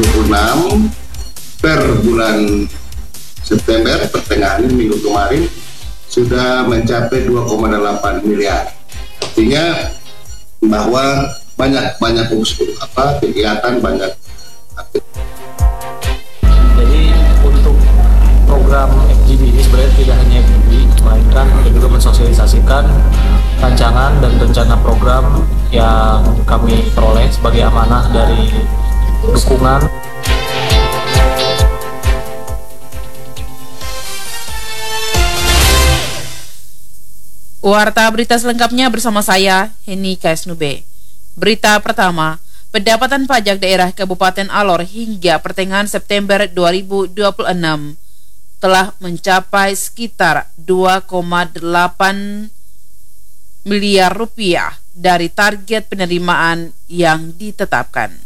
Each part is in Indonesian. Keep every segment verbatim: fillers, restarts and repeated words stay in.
puluh enam per bulan September pertengahan ini, minggu kemarin sudah mencapai dua koma delapan miliar. Artinya bahwa banyak banyak unsur apa kegiatan, banyak aktivitas. Jadi untuk program F G D ini sebenarnya tidak hanya F G D, melainkan juga mensosialisasikan rancangan dan rencana program yang kami peroleh sebagai amanah dari dukungan. Warta berita selengkapnya bersama saya, Heni Kaisnube. Berita pertama, pendapatan pajak daerah Kabupaten Alor hingga pertengahan September dua ribu dua puluh enam telah mencapai sekitar dua koma delapan miliar rupiah dari target penerimaan yang ditetapkan.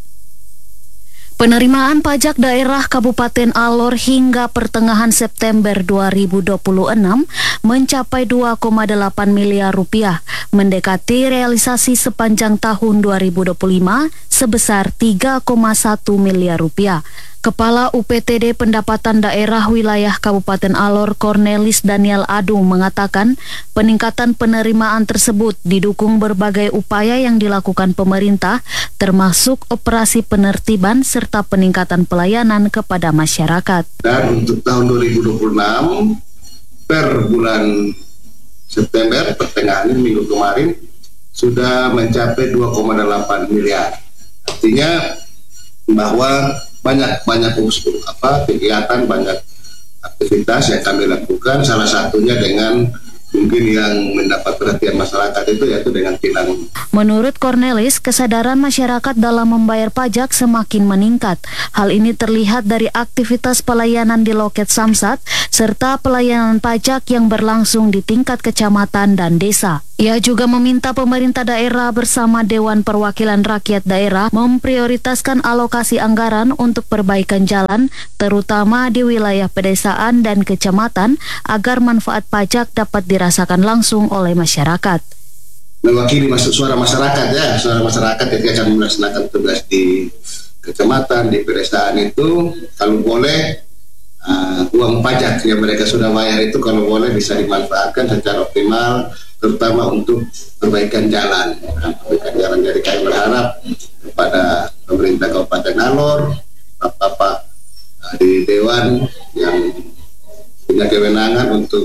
Penerimaan pajak daerah Kabupaten Alor hingga pertengahan September dua ribu dua puluh enam mencapai dua koma delapan miliar rupiah, mendekati realisasi sepanjang tahun dua ribu dua puluh lima sebesar tiga koma satu miliar rupiah. Kepala U P T D Pendapatan Daerah Wilayah Kabupaten Alor, Cornelis Daniel Adu, mengatakan peningkatan penerimaan tersebut didukung berbagai upaya yang dilakukan pemerintah, termasuk operasi penertiban serta peningkatan pelayanan kepada masyarakat. Dan untuk tahun dua ribu dua puluh enam per bulan September pertengahan ini, minggu kemarin sudah mencapai dua koma delapan miliar. Artinya bahwa banyak banyak unsur apa kegiatan, banyak aktivitas yang kami lakukan, salah satunya dengan mungkin yang mendapat perhatian masyarakat itu yaitu dengan tilang. Menurut Cornelis, kesadaran masyarakat dalam membayar pajak semakin meningkat. Hal ini terlihat dari aktivitas pelayanan di loket Samsat serta pelayanan pajak yang berlangsung di tingkat kecamatan dan desa. Ia juga meminta pemerintah daerah bersama Dewan Perwakilan Rakyat Daerah memprioritaskan alokasi anggaran untuk perbaikan jalan, terutama di wilayah pedesaan dan kecamatan, agar manfaat pajak dapat dirasakan langsung oleh masyarakat. Mewakili masuk suara masyarakat ya, suara masyarakat ketika kami melaksanakan tugas di kecamatan, di pedesaan itu, kalau boleh uh, uang pajak yang mereka sudah bayar itu kalau boleh bisa dimanfaatkan secara optimal, terutama untuk perbaikan jalan. Nah, perbaikan jalan, jadi kami berharap kepada pemerintah Kabupaten Alor, Bapak-Bapak uh, di Dewan yang punya kewenangan untuk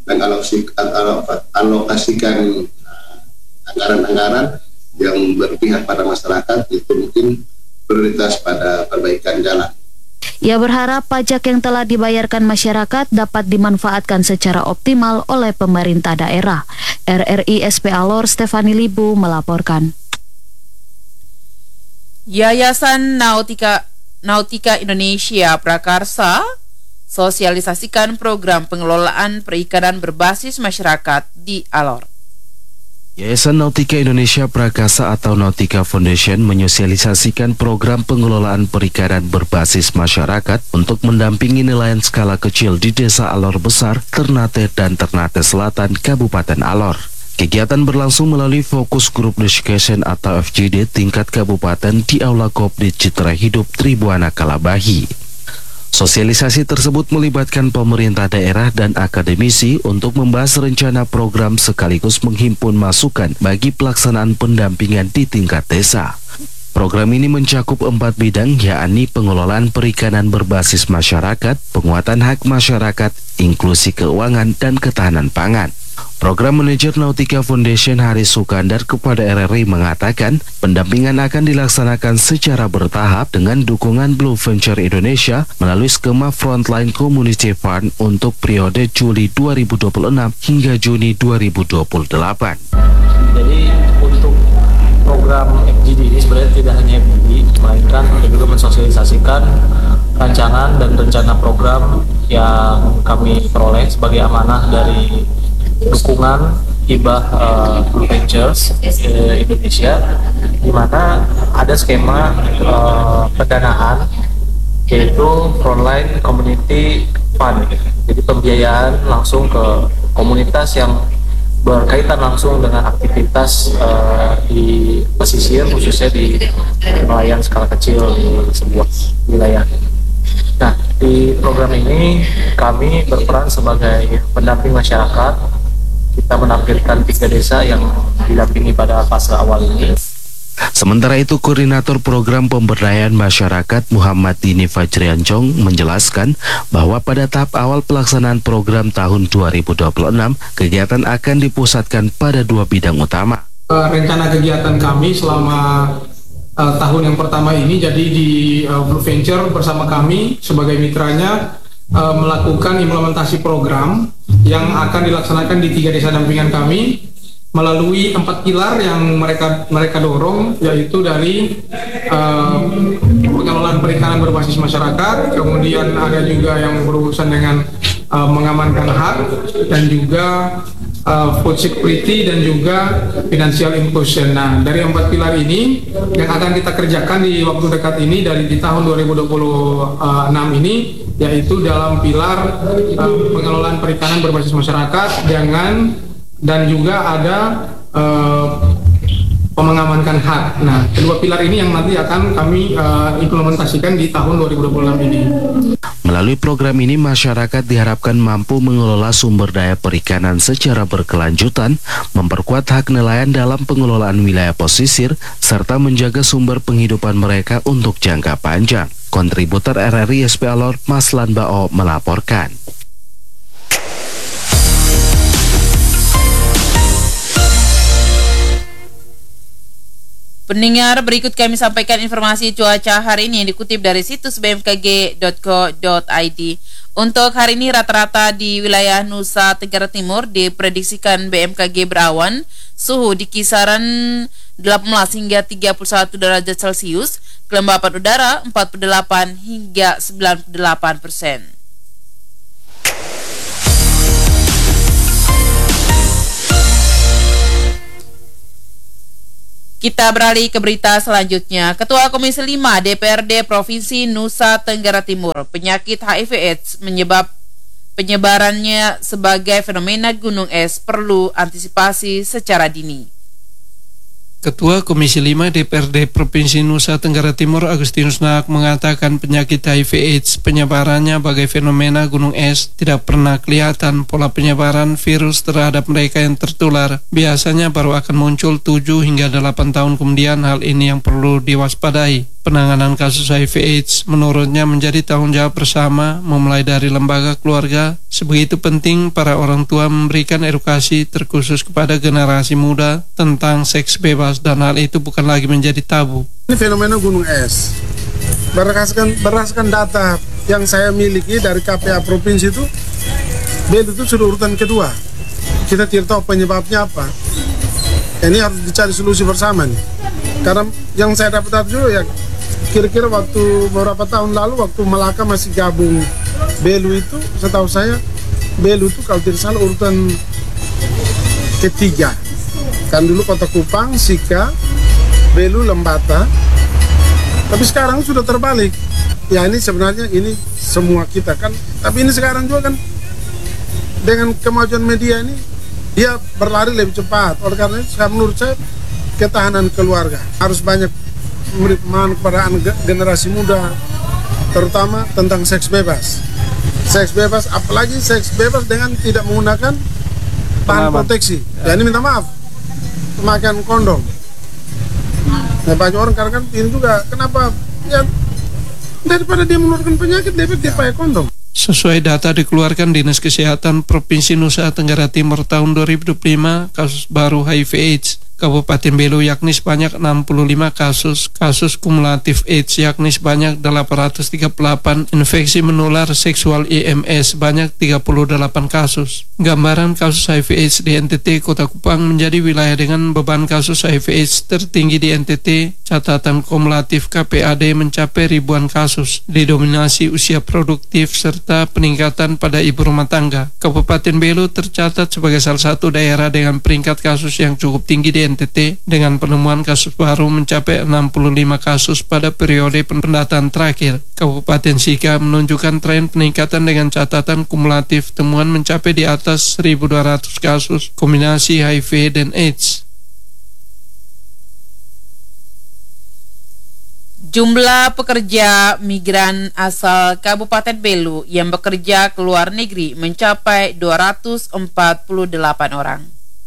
mengalokasikan anggaran-anggaran yang berpihak pada masyarakat, itu mungkin prioritas pada perbaikan jalan. Ia berharap pajak yang telah dibayarkan masyarakat dapat dimanfaatkan secara optimal oleh pemerintah daerah. R R I S P Alor Stefani Libu melaporkan. Yayasan Nautika Nautika Indonesia Prakarsa sosialisasikan program pengelolaan perikanan berbasis masyarakat di Alor. Yayasan Nautika Indonesia Prakasa atau Nautika Foundation menyosialisasikan program pengelolaan perikanan berbasis masyarakat untuk mendampingi nelayan skala kecil di Desa Alor Besar, Ternate dan Ternate Selatan, Kabupaten Alor. Kegiatan berlangsung melalui Fokus Group Education atau F G D tingkat kabupaten di Aula Kopdit Citra Hidup Tribuana Kalabahi. Sosialisasi tersebut melibatkan pemerintah daerah dan akademisi untuk membahas rencana program sekaligus menghimpun masukan bagi pelaksanaan pendampingan di tingkat desa. Program ini mencakup empat bidang, yakni pengelolaan perikanan berbasis masyarakat, penguatan hak masyarakat, inklusi keuangan, dan ketahanan pangan. Program Manajer Nautika Foundation Haris Sukandar kepada R R I mengatakan pendampingan akan dilaksanakan secara bertahap dengan dukungan Blue Venture Indonesia melalui skema Frontline Community Fund untuk periode Juli dua ribu dua puluh enam hingga Juni dua ribu dua puluh delapan. Jadi untuk program F G D ini sebenarnya tidak hanya F G D, melainkan juga mensosialisasikan rancangan dan rencana program yang kami peroleh sebagai amanah dari dukungan hibah uh, Blue Ventures uh, Indonesia, di mana ada skema uh, pendanaan yaitu Frontline Community Fund. Jadi pembiayaan langsung ke komunitas yang berkaitan langsung dengan aktivitas uh, di pesisir, khususnya di nelayan skala kecil di sebuah wilayah. Nah, di program ini kami berperan sebagai pendamping masyarakat. Kita menampilkan tiga desa yang didampingi pada fase awal ini. Sementara itu, Koordinator Program Pemberdayaan Masyarakat Muhammad Dini Fajriancong menjelaskan bahwa pada tahap awal pelaksanaan program tahun dua ribu dua puluh enam, kegiatan akan dipusatkan pada dua bidang utama. Rencana kegiatan kami selama uh, tahun yang pertama ini, jadi di uh, Blue Venture bersama kami sebagai mitranya uh, melakukan implementasi program yang akan dilaksanakan di tiga desa dampingan kami melalui empat pilar yang mereka mereka dorong, yaitu dari uh, pengelolaan perikanan berbasis masyarakat, kemudian ada juga yang berurusan dengan uh, mengamankan hak, dan juga uh, food security, dan juga financial inclusion. Nah, dari empat pilar ini yang akan kita kerjakan di waktu dekat ini dari di tahun dua ribu dua puluh enam ini, yaitu dalam pilar uh, pengelolaan perikanan berbasis masyarakat dengan dan juga ada uh, mengamankan hak. Nah, kedua pilar ini yang nanti akan kami uh, implementasikan di tahun dua ribu dua puluh enam ini. Melalui program ini, masyarakat diharapkan mampu mengelola sumber daya perikanan secara berkelanjutan, memperkuat hak nelayan dalam pengelolaan wilayah pesisir, serta menjaga sumber penghidupan mereka untuk jangka panjang. Kontributor R R I S P Alor, Maslan Bao melaporkan. Pendengar, berikut kami sampaikan informasi cuaca hari ini yang dikutip dari situs b m k g dot co dot i d. Untuk hari ini rata-rata di wilayah Nusa Tenggara Timur diprediksikan B M K G berawan, suhu di kisaran delapan belas hingga tiga puluh satu derajat Celcius, kelembapan udara empat puluh delapan hingga sembilan puluh delapan persen. Kita beralih ke berita selanjutnya. Ketua Komisi lima D P R D Provinsi Nusa Tenggara Timur, penyakit H I V AIDS menyebab penyebarannya sebagai fenomena gunung es perlu antisipasi secara dini. Ketua Komisi lima D P R D Provinsi Nusa Tenggara Timur Agustinus Naak mengatakan penyakit H I V AIDS penyebarannya bagai fenomena gunung es, tidak pernah kelihatan pola penyebaran virus terhadap mereka yang tertular. Biasanya baru akan muncul tujuh hingga delapan tahun kemudian. Hal ini yang perlu diwaspadai. Penanganan kasus H I V AIDS menurutnya menjadi tanggung jawab bersama, memulai dari lembaga keluarga. Sebegitu penting para orang tua memberikan edukasi terkhusus kepada generasi muda tentang seks bebas, dan hal itu bukan lagi menjadi tabu. Ini fenomena gunung es. Berdasarkan, berdasarkan data yang saya miliki dari K P A Provinsi itu, Belu itu sudah urutan kedua. Kita tidak tahu penyebabnya apa. Ini harus dicari solusi bersama nih. Karena yang saya dapat juga ya, kira-kira waktu beberapa tahun lalu waktu Melaka masih gabung Belu itu, setahu saya Belu itu kalau tidak salah urutan ketiga. Kan dulu Kota Kupang, Sika, Belu, Lembata. Tapi sekarang sudah terbalik. Ya ini sebenarnya ini semua kita kan. Tapi ini sekarang juga kan dengan kemajuan media ini dia berlari lebih cepat. Oleh karena itu menurut saya ketahanan keluarga harus banyak memberi pemahaman kepada generasi muda, terutama tentang seks bebas. Seks bebas, apalagi seks bebas dengan tidak menggunakan bahan proteksi. Ya ini minta maaf, pemakaian kondom. Nah, banyak orang karena kan ini juga kenapa ya daripada dia menurunkan penyakit dia pakai kondom. Sesuai data dikeluarkan Dinas Kesehatan Provinsi Nusa Tenggara Timur tahun dua ribu dua puluh lima, kasus baru H I V AIDS Kabupaten Belu yakni sebanyak enam puluh lima kasus, kasus kumulatif AIDS yakni sebanyak delapan ratus tiga puluh delapan, infeksi menular seksual I M S sebanyak tiga puluh delapan kasus. Gambaran kasus H I V AIDS di N T T Kota Kupang menjadi wilayah dengan beban kasus H I V AIDS tertinggi di N T T. Catatan kumulatif K P A D mencapai ribuan kasus, didominasi usia produktif serta peningkatan pada ibu rumah tangga. Kabupaten Belu tercatat sebagai salah satu daerah dengan peringkat kasus yang cukup tinggi di N T T dengan penemuan kasus baru mencapai enam puluh lima kasus pada periode pendataan terakhir. Kabupaten Sika menunjukkan tren peningkatan dengan catatan kumulatif temuan mencapai di atas seribu dua ratus kasus kombinasi H I V dan AIDS. Jumlah pekerja migran asal Kabupaten Belu yang bekerja ke luar negeri mencapai dua ratus empat puluh delapan orang.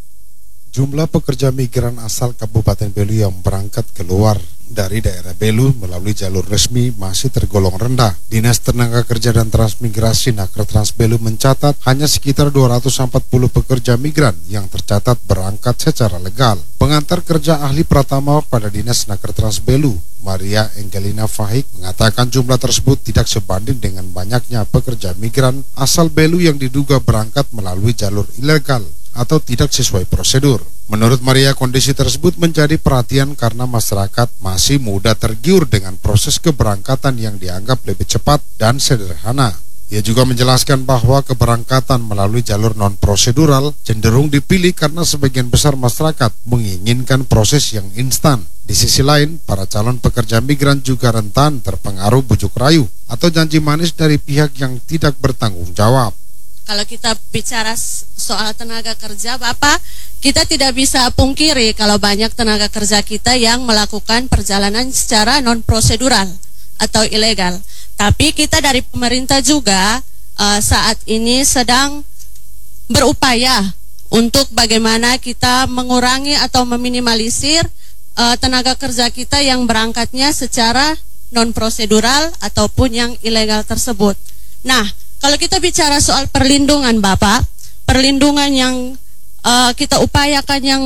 Jumlah pekerja migran asal Kabupaten Belu yang berangkat keluar dari daerah Belu melalui jalur resmi masih tergolong rendah. Dinas Tenaga Kerja dan Transmigrasi Naker Trans Belu mencatat hanya sekitar dua ratus empat puluh pekerja migran yang tercatat berangkat secara legal. Pengantar kerja ahli Pratama pada Dinas Naker Trans Belu, Maria Angelina Fahik, mengatakan jumlah tersebut tidak sebanding dengan banyaknya pekerja migran asal Belu yang diduga berangkat melalui jalur ilegal atau tidak sesuai prosedur. Menurut Maria, kondisi tersebut menjadi perhatian karena masyarakat masih mudah tergiur dengan proses keberangkatan yang dianggap lebih cepat dan sederhana. Ia juga menjelaskan bahwa keberangkatan melalui jalur non-prosedural cenderung dipilih karena sebagian besar masyarakat menginginkan proses yang instan. Di sisi lain, para calon pekerja migran juga rentan terpengaruh bujuk rayu atau janji manis dari pihak yang tidak bertanggung jawab. Kalau kita bicara soal tenaga kerja, Bapak, kita tidak bisa pungkiri kalau banyak tenaga kerja kita yang melakukan perjalanan secara non-prosedural atau ilegal. Tapi kita dari pemerintah juga uh, saat ini sedang berupaya untuk bagaimana kita mengurangi atau meminimalisir uh, tenaga kerja kita yang berangkatnya secara non-prosedural ataupun yang ilegal tersebut. Nah, kalau kita bicara soal perlindungan, Bapak, perlindungan yang uh, kita upayakan yang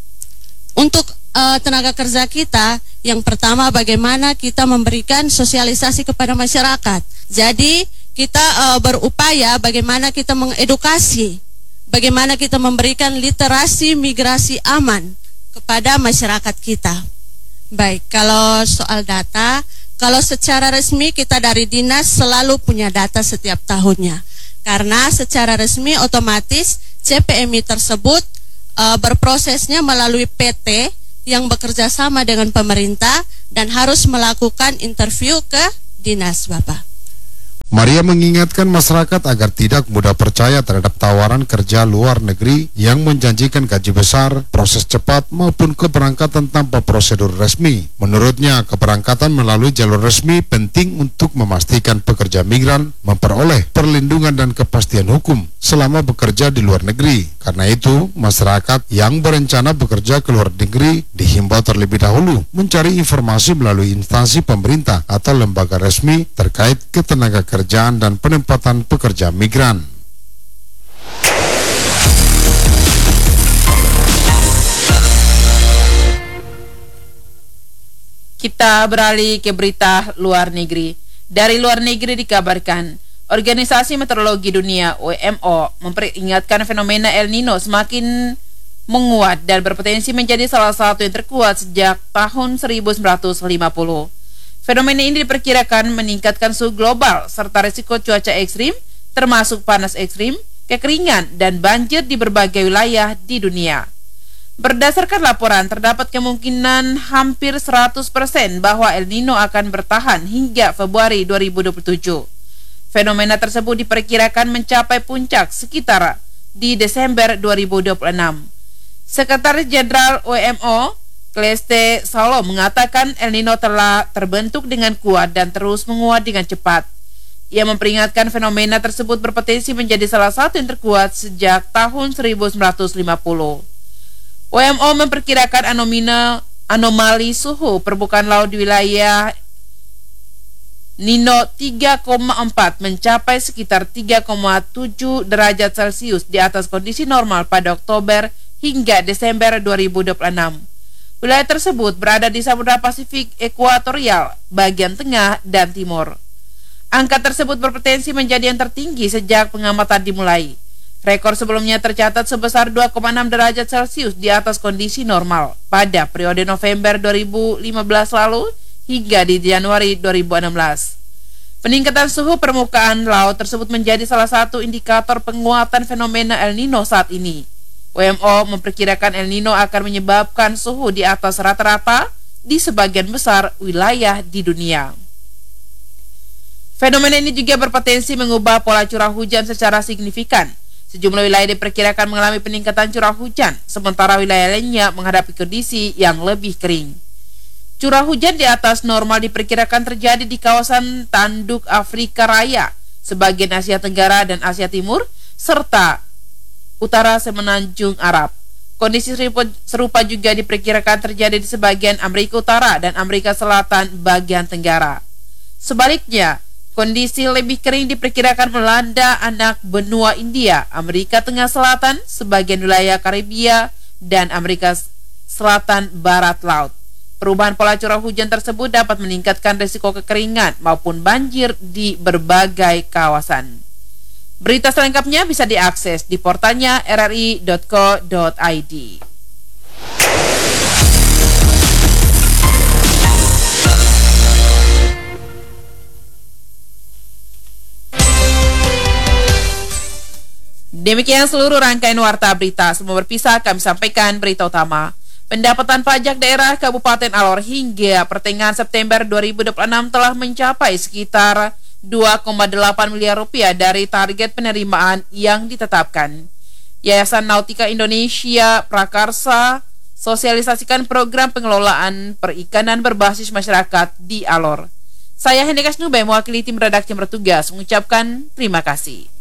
untuk uh, tenaga kerja kita, yang pertama bagaimana kita memberikan sosialisasi kepada masyarakat. Jadi kita uh, berupaya bagaimana kita mengedukasi, bagaimana kita memberikan literasi migrasi aman kepada masyarakat kita. Baik, kalau soal data, kalau secara resmi kita dari dinas selalu punya data setiap tahunnya. Karena secara resmi otomatis C P M I tersebut uh, berprosesnya melalui P T yang bekerja sama dengan pemerintah dan harus melakukan interview ke dinas, Bapak. Maria mengingatkan masyarakat agar tidak mudah percaya terhadap tawaran kerja luar negeri yang menjanjikan gaji besar, proses cepat, maupun keberangkatan tanpa prosedur resmi. Menurutnya, keberangkatan melalui jalur resmi penting untuk memastikan pekerja migran memperoleh perlindungan dan kepastian hukum selama bekerja di luar negeri. Karena itu, masyarakat yang berencana bekerja ke luar negeri dihimbau terlebih dahulu mencari informasi melalui instansi pemerintah atau lembaga resmi terkait ketenaga kerjaan dan penempatan pekerja migran. Kita beralih ke berita luar negeri. Dari luar negeri dikabarkan, Organisasi Meteorologi Dunia W M O memperingatkan fenomena El Nino semakin menguat dan berpotensi menjadi salah satu yang terkuat sejak tahun seribu sembilan ratus lima puluh. Fenomena ini diperkirakan meningkatkan suhu global serta risiko cuaca ekstrim, termasuk panas ekstrim, kekeringan, dan banjir di berbagai wilayah di dunia. Berdasarkan laporan, terdapat kemungkinan hampir seratus persen bahwa El Nino akan bertahan hingga Februari dua ribu dua puluh tujuh. Fenomena tersebut diperkirakan mencapai puncak sekitar di Desember dua ribu dua puluh enam. Sekretaris Jenderal W M O, Celeste Salo, mengatakan El Nino telah terbentuk dengan kuat dan terus menguat dengan cepat. Ia memperingatkan fenomena tersebut berpotensi menjadi salah satu yang terkuat sejak tahun seribu sembilan ratus lima puluh. W M O memperkirakan anomina, anomali suhu permukaan laut di wilayah Nino tiga koma empat mencapai sekitar tiga koma tujuh derajat Celcius di atas kondisi normal pada Oktober hingga Desember dua ribu dua puluh enam. Wilayah tersebut berada di Samudra Pasifik Ekuatorial, bagian tengah dan timur. Angka tersebut berpotensi menjadi yang tertinggi sejak pengamatan dimulai. Rekor sebelumnya tercatat sebesar dua koma enam derajat Celcius di atas kondisi normal pada periode November dua ribu lima belas lalu hingga di Januari dua ribu enam belas. Peningkatan suhu permukaan laut tersebut menjadi salah satu indikator penguatan fenomena El Nino saat ini. W M O memperkirakan El Nino akan menyebabkan suhu di atas rata-rata di sebagian besar wilayah di dunia. Fenomena ini juga berpotensi mengubah pola curah hujan secara signifikan. Sejumlah wilayah diperkirakan mengalami peningkatan curah hujan, sementara wilayah lainnya menghadapi kondisi yang lebih kering. Curah hujan di atas normal diperkirakan terjadi di kawasan Tanduk Afrika Raya, sebagian Asia Tenggara dan Asia Timur, serta utara Semenanjung Arab. Kondisi serupa juga diperkirakan terjadi di sebagian Amerika Utara dan Amerika Selatan bagian Tenggara. Sebaliknya, kondisi lebih kering diperkirakan melanda anak benua India, Amerika Tengah Selatan, sebagian wilayah Karibia, dan Amerika Selatan Barat Laut. Perubahan pola curah hujan tersebut dapat meningkatkan risiko kekeringan maupun banjir di berbagai kawasan. Berita selengkapnya bisa diakses di portalnya r r i dot co dot i d. Demikian seluruh rangkaian warta berita. Sebelum berpisah, kami sampaikan berita utama. Pendapatan pajak daerah Kabupaten Alor hingga pertengahan September dua ribu dua puluh enam telah mencapai sekitar dua koma delapan miliar rupiah dari target penerimaan yang ditetapkan. Yayasan Nautika Indonesia Prakarsa sosialisasikan program pengelolaan perikanan berbasis masyarakat di Alor. Saya Hendika Snube mewakili tim redaksi bertugas mengucapkan terima kasih.